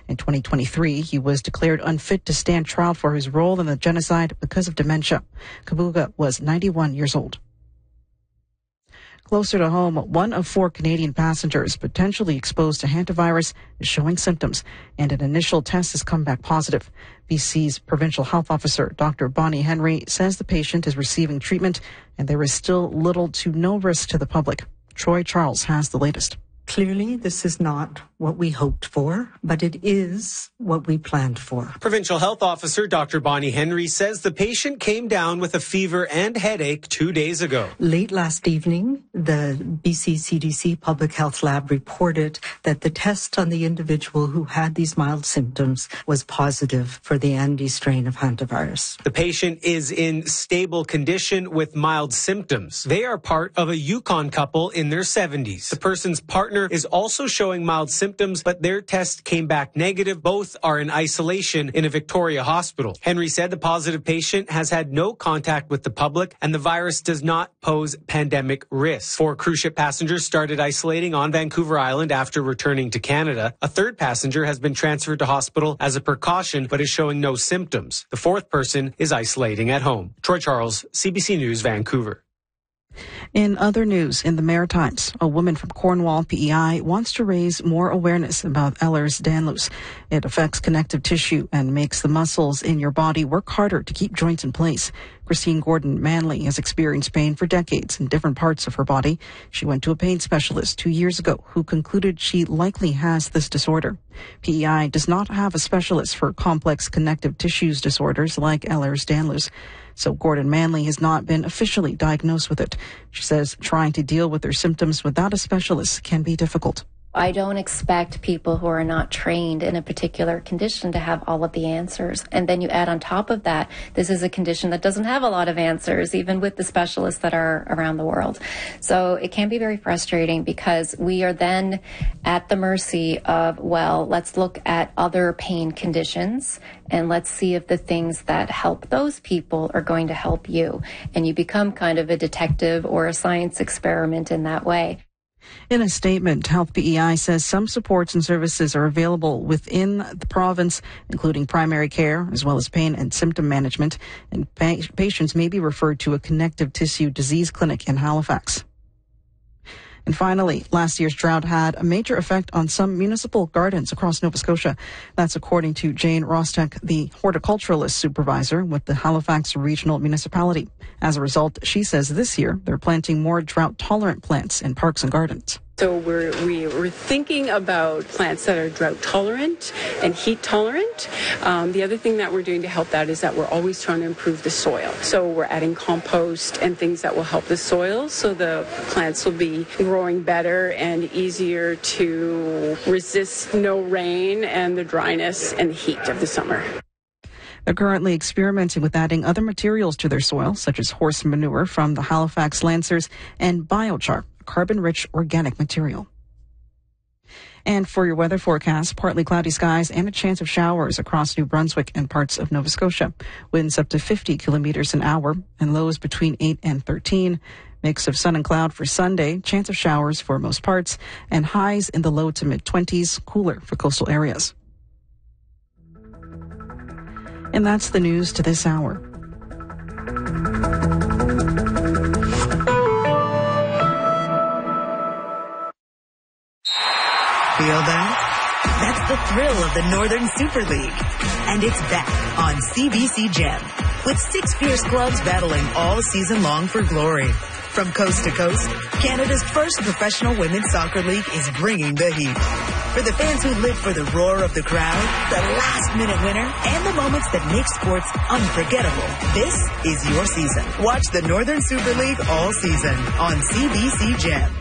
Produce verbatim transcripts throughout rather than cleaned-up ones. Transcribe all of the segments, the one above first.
In twenty twenty-three, he was declared unfit to stand trial for his role in the genocide because of dementia. Kabuga was ninety-one years old. Closer to home, one of four Canadian passengers potentially exposed to hantavirus is showing symptoms, and an initial test has come back positive. B C's provincial health officer, Doctor Bonnie Henry, says the patient is receiving treatment and there is still little to no risk to the public. Troy Charles has the latest. Clearly, this is not what we hoped for, but it is what we planned for. Provincial Health Officer Doctor Bonnie Henry says the patient came down with a fever and headache two days ago. Late last evening, the B C C D C Public Health Lab reported that the test on the individual who had these mild symptoms was positive for the Andes strain of hantavirus. The patient is in stable condition with mild symptoms. They are part of a Yukon couple in their seventies. The person's partner is also showing mild symptoms, but their test came back negative. Both are in isolation in a Victoria hospital. Henry said the positive patient has had no contact with the public and the virus does not pose pandemic risk. Four cruise ship passengers started isolating on Vancouver Island after returning to Canada. A third passenger has been transferred to hospital as a precaution, but is showing no symptoms. The fourth person is isolating at home. Troy Charles, C B C News, Vancouver. In other news, in the Maritimes, a woman from Cornwall, P E I, wants to raise more awareness about Ehlers-Danlos. It affects connective tissue and makes the muscles in your body work harder to keep joints in place. Christine Gordon Manley has experienced pain for decades in different parts of her body. She went to a pain specialist two years ago who concluded she likely has this disorder. P E I does not have a specialist for complex connective tissues disorders like Ehlers-Danlos. So Gordon Manley has not been officially diagnosed with it. She says trying to deal with her symptoms without a specialist can be difficult. I don't expect people who are not trained in a particular condition to have all of the answers. And then you add on top of that, this is a condition that doesn't have a lot of answers, even with the specialists that are around the world. So it can be very frustrating because we are then at the mercy of, well, let's look at other pain conditions and let's see if the things that help those people are going to help you. And you become kind of a detective or a science experiment in that way. In a statement, Health P E I says some supports and services are available within the province, including primary care, as well as pain and symptom management, and pa- patients may be referred to a connective tissue disease clinic in Halifax. And finally, last year's drought had a major effect on some municipal gardens across Nova Scotia. That's according to Jane Rostek, the horticulturalist supervisor with the Halifax Regional Municipality. As a result, she says this year they're planting more drought-tolerant plants in parks and gardens. So we're, we, we're thinking about plants that are drought tolerant and heat tolerant. Um, the other thing that we're doing to help that is that we're always trying to improve the soil. So we're adding compost and things that will help the soil so the plants will be growing better and easier to resist no rain and the dryness and the heat of the summer. They're currently experimenting with adding other materials to their soil, such as horse manure from the Halifax Lancers and biochar, carbon-rich organic material. And for your weather forecast, partly cloudy skies and a chance of showers across New Brunswick and parts of Nova Scotia. Winds up to fifty kilometers an hour and lows between eight and thirteen. Mix of sun and cloud for Sunday, chance of showers for most parts, and highs in the low to mid-twenties, cooler for coastal areas. And that's the news to this hour. Feel that? That's the thrill of the Northern Super League. And it's back on C B C Gem, with six fierce clubs battling all season long for glory. From coast to coast, Canada's first professional women's soccer league is bringing the heat. For the fans who live for the roar of the crowd, the last-minute winner, and the moments that make sports unforgettable, this is your season. Watch the Northern Super League all season on C B C Gem.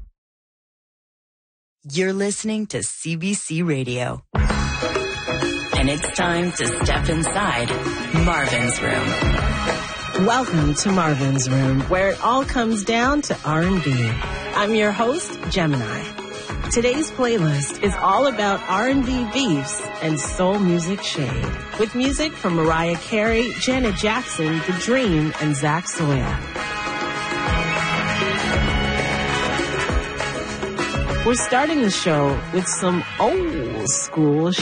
You're listening to C B C Radio. And it's time to step inside Marvin's Room. Welcome to Marvin's Room, where it all comes down to R and B. I'm your host, Gemini. Today's playlist is all about R and B beefs and soul music shade, with music from Mariah Carey, Janet Jackson, The Dream, and Zach Sawyer. We're starting the show with some old school